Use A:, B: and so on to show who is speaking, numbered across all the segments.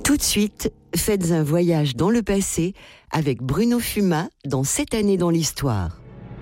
A: Tout de suite, faites un voyage dans le passé avec Bruno Fumat dans 7 années dans l'histoire.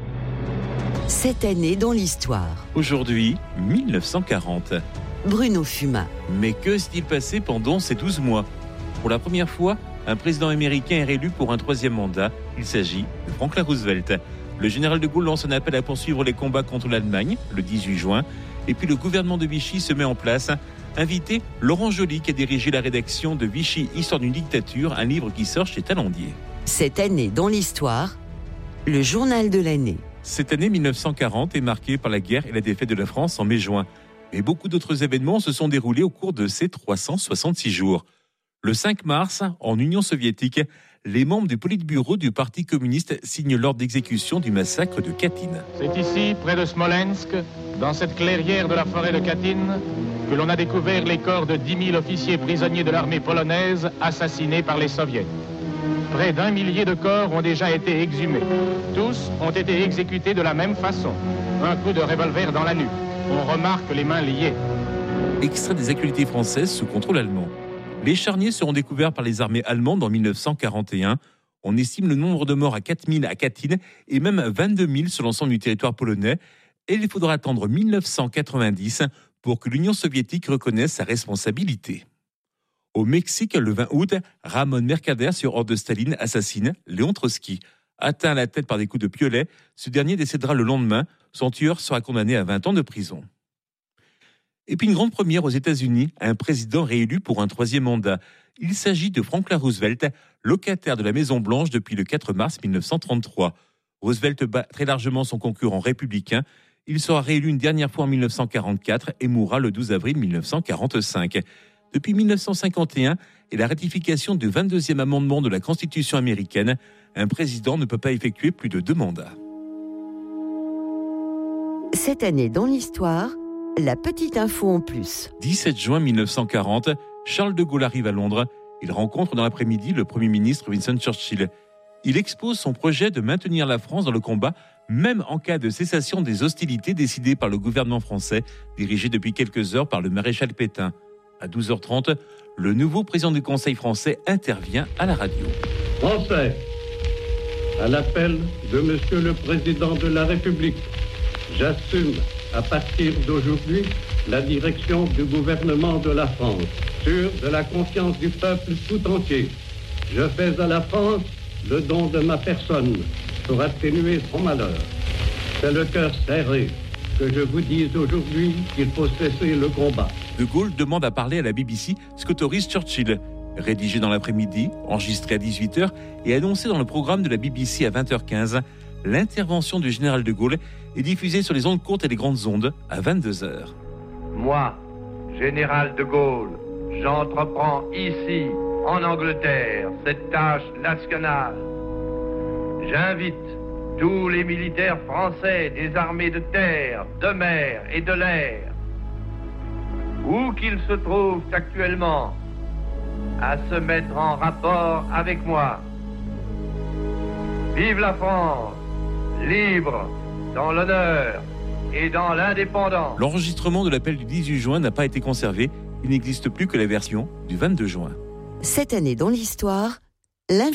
A: 7 années dans l'histoire.
B: Aujourd'hui, 1940.
A: Bruno Fumat.
B: Mais que s'est-il passé pendant ces 12 mois ? Pour la première fois, un président américain est réélu pour un 3e mandat. Il s'agit de Franklin Roosevelt. Le général de Gaulle lance un appel à poursuivre les combats contre l'Allemagne le 18 juin. Et puis le gouvernement de Vichy se met en place. Invité Laurent Joly qui a dirigé la rédaction de Vichy, Histoire d'une dictature, un livre qui sort chez Talandier.
A: 7 années dans l'histoire, le journal de l'année.
B: Cette année 1940 est marquée par la guerre et la défaite de la France en mai-juin. Mais beaucoup d'autres événements se sont déroulés au cours de ces 366 jours. Le 5 mars, en Union soviétique, les membres du Politburo du Parti communiste signent l'ordre d'exécution du massacre de Katyn.
C: C'est ici, près de Smolensk, dans cette clairière de la forêt de Katyn, que l'on a découvert les corps de 10 000 officiers prisonniers de l'armée polonaise assassinés par les soviets. Près d'1 millier de corps ont déjà été exhumés. Tous ont été exécutés de la même façon. Un coup de revolver dans la nuque. On remarque les mains liées.
B: Extrait des actualités françaises sous contrôle allemand. Les charniers seront découverts par les armées allemandes en 1941. On estime le nombre de morts à 4 000 à Katyn et même 22 000 sur l'ensemble du territoire polonais. Et il faudra attendre 1990 pour que l'Union soviétique reconnaisse sa responsabilité. Au Mexique, le 20 août, Ramón Mercader, sur ordre de Staline, assassine Léon Trotsky. Atteint à la tête par des coups de piolet, ce dernier décédera le lendemain. Son tueur sera condamné à 20 ans de prison. Et puis une grande première aux États-Unis, un président réélu pour un 3e mandat. Il s'agit de Franklin Roosevelt, locataire de la Maison-Blanche depuis le 4 mars 1933. Roosevelt bat très largement son concurrent républicain. Il sera réélu une dernière fois en 1944 et mourra le 12 avril 1945. Depuis 1951 et la ratification du 22e amendement de la Constitution américaine, un président ne peut pas effectuer plus de 2 mandats.
A: 7 années dans l'histoire, la petite info en plus.
B: 17 juin 1940, Charles de Gaulle arrive à Londres. Il rencontre dans l'après-midi le Premier ministre Winston Churchill. Il expose son projet de maintenir la France dans le combat, même en cas de cessation des hostilités décidées par le gouvernement français, dirigé depuis quelques heures par le maréchal Pétain. À 12h30, le nouveau président du Conseil français intervient à la radio.
D: Français, à l'appel de Monsieur le Président de la République, j'assume à partir d'aujourd'hui la direction du gouvernement de la France, sûr de la confiance du peuple tout entier. Je fais à la France le don de ma personne pour atténuer son malheur. C'est le cœur serré que je vous dise aujourd'hui qu'il faut cesser le combat.
B: De Gaulle demande à parler à la BBC ce qu'autorise Churchill. Rédigé dans l'après-midi, enregistré à 18h et annoncé dans le programme de la BBC à 20h15, l'intervention du général de Gaulle est diffusée sur les ondes courtes et les grandes ondes à 22h.
E: Moi, général de Gaulle, j'entreprends ici, en Angleterre, cette tâche nationale. J'invite tous les militaires français des armées de terre, de mer et de l'air, où qu'ils se trouvent actuellement, à se mettre en rapport avec moi. Vive la France, libre, dans l'honneur et dans l'indépendance.
B: L'enregistrement de l'appel du 18 juin n'a pas été conservé. Il n'existe plus que la version du 22 juin.
A: 7 années dans l'histoire,